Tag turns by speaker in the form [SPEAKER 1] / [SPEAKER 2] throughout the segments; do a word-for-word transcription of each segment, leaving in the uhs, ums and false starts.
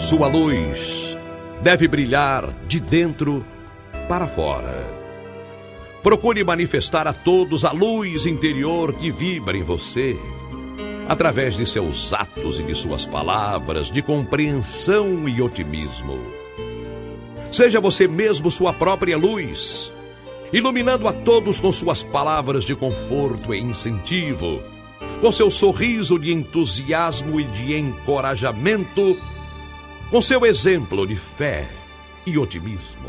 [SPEAKER 1] Sua luz deve brilhar de dentro para fora. Procure manifestar a todos a luz interior que vibra em você, através de seus atos e de suas palavras de compreensão e otimismo. Seja você mesmo sua própria luz, iluminando a todos com suas palavras de conforto e incentivo, com seu sorriso de entusiasmo e de encorajamento, com seu exemplo de fé e otimismo.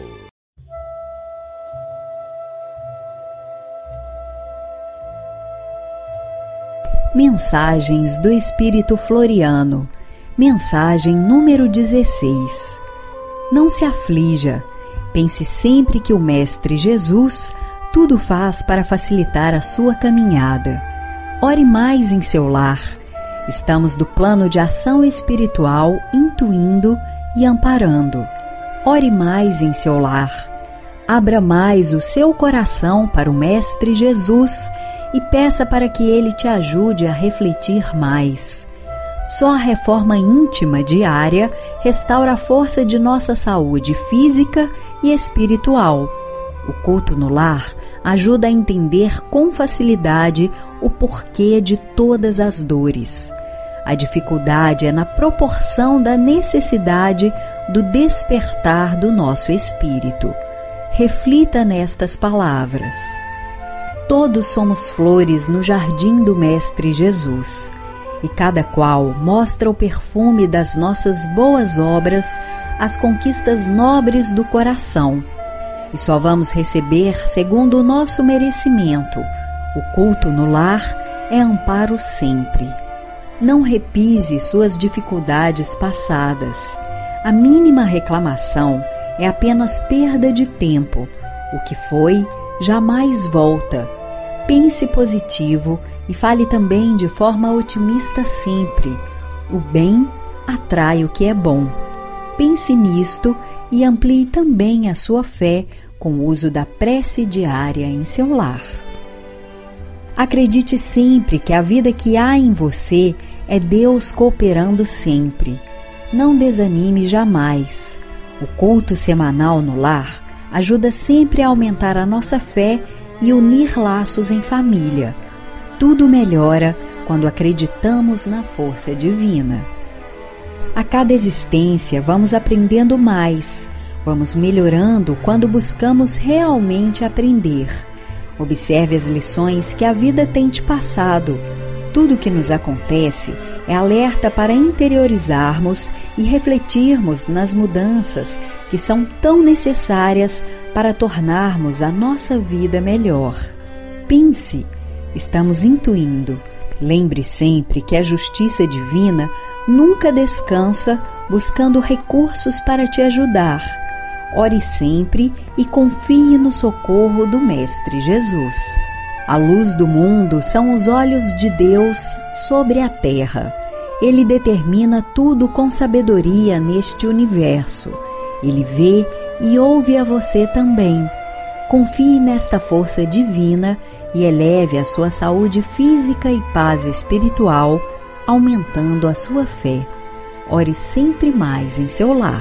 [SPEAKER 2] Mensagens do Espírito Floriano. Mensagem número dezesseis. Não se aflija. Pense sempre que o Mestre Jesus tudo faz para facilitar a sua caminhada. Ore mais em seu lar. Estamos do plano de ação espiritual intuindo e amparando. Ore mais em seu lar. Abra mais o seu coração para o Mestre Jesus e peça para que Ele te ajude a refletir mais. Só a reforma íntima diária restaura a força de nossa saúde física e espiritual. O culto no lar ajuda a entender com facilidade o porquê de todas as dores. A dificuldade é na proporção da necessidade do despertar do nosso espírito. Reflita nestas palavras. Todos somos flores no jardim do Mestre Jesus, e cada qual mostra o perfume das nossas boas obras, as conquistas nobres do coração. E só vamos receber segundo o nosso merecimento. O culto no lar é amparo sempre. Não repise suas dificuldades passadas. A mínima reclamação é apenas perda de tempo. O que foi, jamais volta. Pense positivo e fale também de forma otimista sempre. O bem atrai o que é bom. Pense nisto e amplie também a sua fé com o uso da prece diária em seu lar. Acredite sempre que a vida que há em você é Deus cooperando sempre. Não desanime jamais. O culto semanal no lar ajuda sempre a aumentar a nossa fé e unir laços em família. Tudo melhora quando acreditamos na força divina. A cada existência vamos aprendendo mais, vamos melhorando quando buscamos realmente aprender. Observe as lições que a vida tem te passado. Tudo o que nos acontece é alerta para interiorizarmos e refletirmos nas mudanças que são tão necessárias para tornarmos a nossa vida melhor. Pense, estamos intuindo. Lembre sempre que a justiça divina nunca descansa buscando recursos para te ajudar. Ore sempre e confie no socorro do Mestre Jesus. A luz do mundo são os olhos de Deus sobre a terra. Ele determina tudo com sabedoria neste universo. Ele vê e ouve a você também. Confie nesta força divina e eleve a sua saúde física e paz espiritual, aumentando a sua fé. Ore sempre mais em seu lar.